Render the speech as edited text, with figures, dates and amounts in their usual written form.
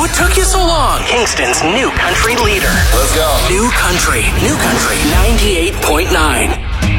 What took you so long? Kingston's new country leader. Let's go. New country 98.9.